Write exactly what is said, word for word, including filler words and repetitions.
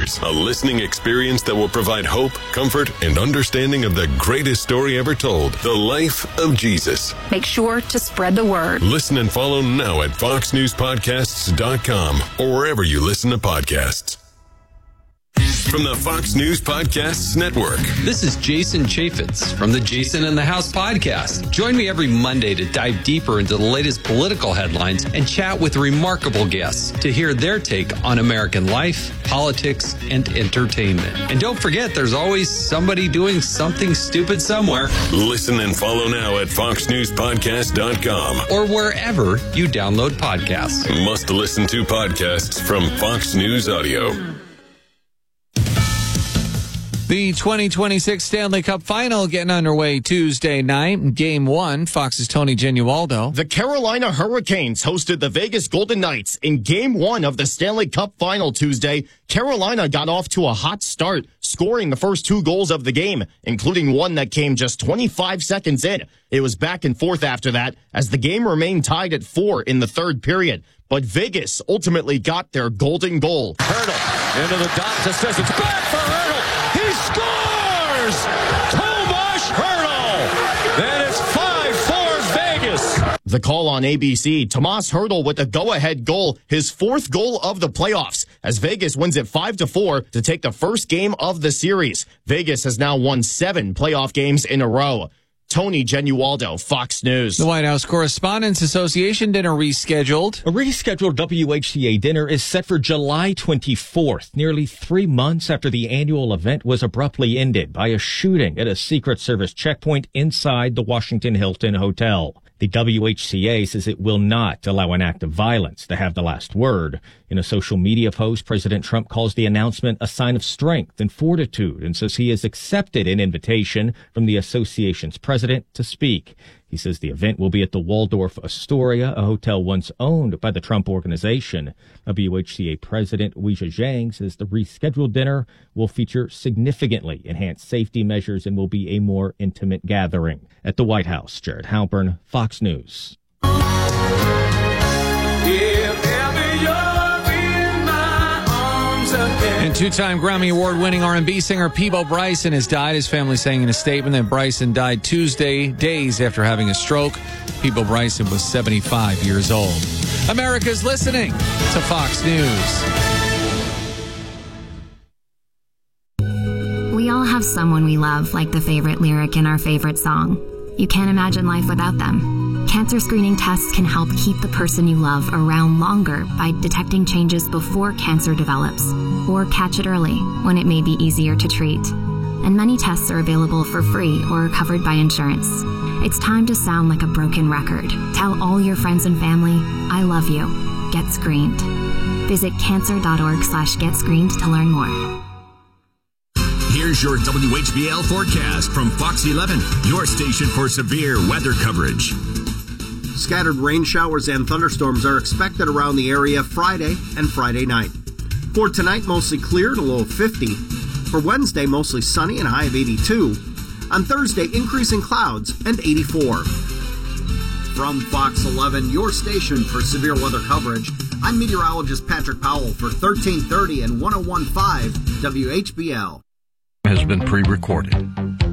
Encounters, a listening experience that will provide hope, comfort, and understanding of the greatest story ever told, the life of Jesus. Make sure to spread the word. Listen and follow now at fox news podcasts dot com or wherever you listen to podcasts. From the Fox News Podcasts Network. This is Jason Chaffetz from the Jason in the House podcast. Join me every Monday to dive deeper into the latest political headlines and chat with remarkable guests to hear their take on American life, politics, and entertainment. And don't forget, there's always somebody doing something stupid somewhere. Listen and follow now at fox news podcast dot com or wherever you download podcasts. Must listen to podcasts from Fox News Audio. The twenty twenty-six Stanley Cup Final getting underway Tuesday night. Game one, Fox's Tony Genualdo. The Carolina Hurricanes hosted the Vegas Golden Knights in Game one of the Stanley Cup Final Tuesday. Carolina got off to a hot start, scoring the first two goals of the game, including one that came just twenty-five seconds in. It was back and forth after that, as the game remained tied at four in the third period. But Vegas ultimately got their golden goal. Hurdle into the dot, just says it's back for Hurdle. He scores! Tomas Hurdle! And it's five four Vegas. The call on A B C, Tomas Hurdle with a go-ahead goal, his fourth goal of the playoffs, as Vegas wins it five to four to take the first game of the series. Vegas has now won seven playoff games in a row. Tony Genualdo, Fox News. The White House Correspondents Association dinner rescheduled. A rescheduled W H C A dinner is set for July twenty-fourth, nearly three months after the annual event was abruptly ended by a shooting at a Secret Service checkpoint inside the Washington Hilton Hotel. The W H C A says it will not allow an act of violence to have the last word. In a social media post, President Trump calls the announcement a sign of strength and fortitude and says he has accepted an invitation from the association's president to speak. He says the event will be at the Waldorf Astoria, a hotel once owned by the Trump Organization. W H C A President Weijia Zhang says the rescheduled dinner will feature significantly enhanced safety measures and will be a more intimate gathering. At the White House, Jared Halpern, Fox News. And two-time Grammy Award-winning R and B singer Peabo Bryson has died. His family saying in a statement that Bryson died Tuesday, days after having a stroke. Peabo Bryson was seventy-five years old. America's listening to Fox News. We all have someone we love, like the favorite lyric in our favorite song. You can't imagine life without them. Cancer screening tests can help keep the person you love around longer by detecting changes before cancer develops, or catch it early when it may be easier to treat. And many tests are available for free or covered by insurance. It's time to sound like a broken record. Tell all your friends and family, I love you. Get screened. Visit cancer.org slash get screened to learn more. Here's your W H B L forecast from Fox eleven, your station for severe weather coverage. Scattered rain showers and thunderstorms are expected around the area Friday and Friday night. For tonight, mostly clear and a low of fifty. For Wednesday, mostly sunny and a high of eighty-two. On Thursday, increasing clouds and eighty-four. From Fox eleven, your station for severe weather coverage, I'm meteorologist Patrick Powell for thirteen thirty and one oh one point five W H B L. Has been pre-recorded.